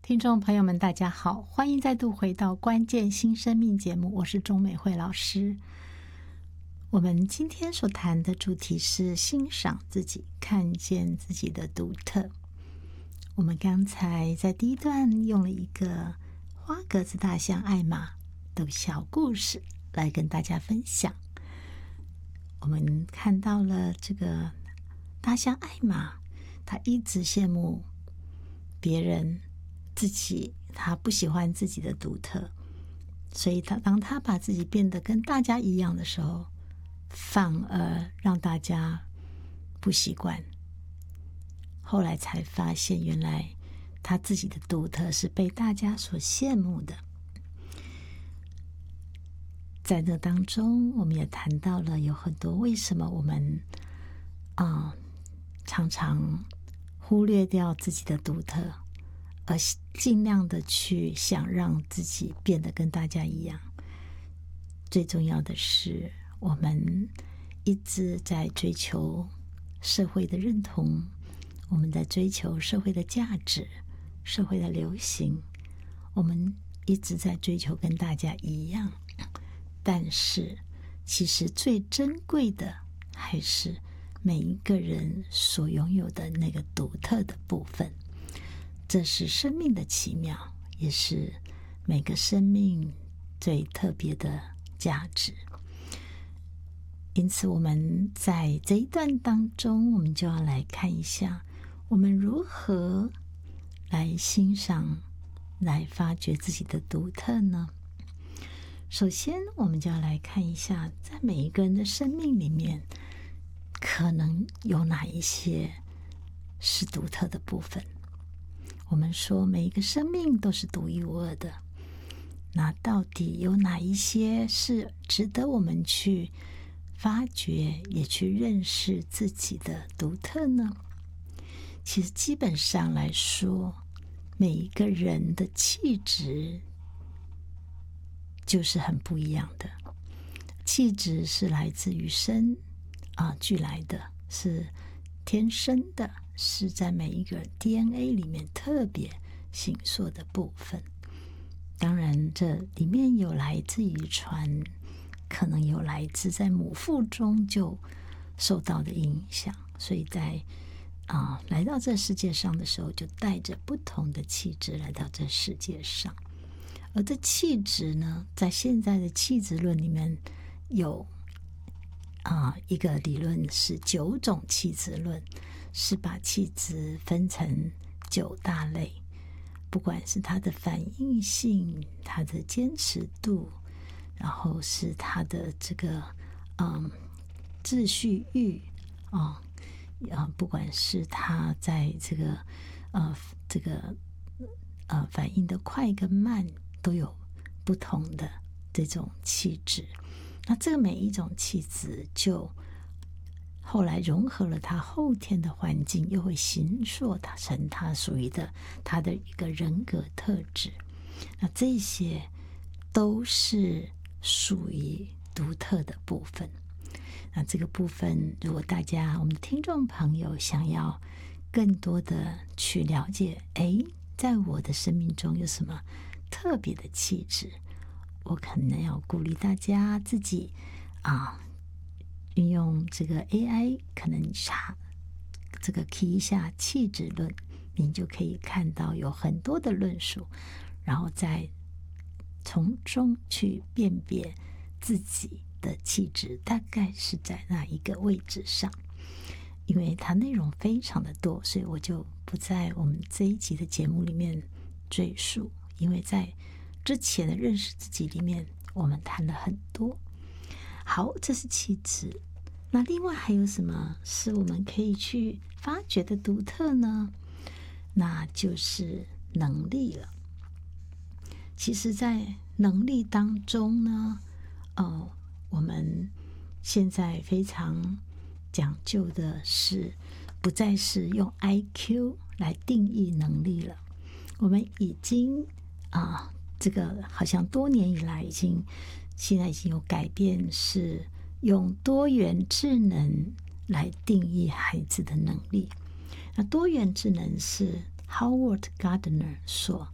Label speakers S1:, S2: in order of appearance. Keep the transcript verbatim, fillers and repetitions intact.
S1: 听众朋友们大家好，欢迎再度回到关键新生命节目，我是钟美惠老师。我们今天所谈的主题是欣赏自己，看见自己的独特。我们刚才在第一段用了一个花格子大象艾玛的小故事来跟大家分享。我们看到了这个大象艾玛，她一直羡慕别人，自己她不喜欢自己的独特，所以她当她把自己变得跟大家一样的时候，反而让大家不习惯。后来才发现，原来她自己的独特是被大家所羡慕的。在这当中，我们也谈到了有很多为什么我们啊、呃、常常忽略掉自己的独特，而尽量的去想让自己变得跟大家一样。最重要的是，我们一直在追求社会的认同，我们在追求社会的价值、社会的流行，我们一直在追求跟大家一样。但是其实最珍贵的还是每一个人所拥有的那个独特的部分。这是生命的奇妙，也是每个生命最特别的价值。因此我们在这一段当中，我们就要来看一下，我们如何来欣赏、来发掘自己的独特呢？首先我们就要来看一下，在每一个人的生命里面，可能有哪一些是独特的部分。我们说每一个生命都是独一无二的，那到底有哪一些是值得我们去发掘，也去认识自己的独特呢？其实基本上来说，每一个人的气质就是很不一样的。气质是来自于生啊俱来的，是天生的，是在每一个 D N A 里面特别形塑的部分。当然这里面有来自遗传，可能有来自在母腹中就受到的影响，所以在啊来到这世界上的时候，就带着不同的气质来到这世界上。而这气质呢，在现在的气质论里面有啊一个理论是九种气质论，是把气质分成九大类，不管是它的反应性、它的坚持度，然后是它的这个嗯秩序欲啊啊，不管是它在这个呃这个呃反应的快跟慢，都有不同的这种气质。那这个每一种气质就后来融合了他后天的环境，又会形塑它成他属于的他的一个人格特质。那这些都是属于独特的部分。那这个部分，如果大家我们听众朋友想要更多的去了解，哎，在我的生命中有什么特别的气质，我可能要鼓励大家自己啊，运用这个 A I， 可能查这个 key 一下气质论，你就可以看到有很多的论述，然后再从中去辨别自己的气质大概是在哪一个位置上。因为它内容非常的多，所以我就不在我们这一集的节目里面赘述，因为在之前的认识自己里面我们谈了很多。好，这是气质。那另外还有什么是我们可以去发掘的独特呢？那就是能力了。其实在能力当中呢，呃，我们现在非常讲究的是不再是用 I Q 来定义能力了。我们已经啊、呃，这个好像多年以来已经现在已经有改变，是用多元智能来定义孩子的能力。那多元智能是 Howard Gardner 所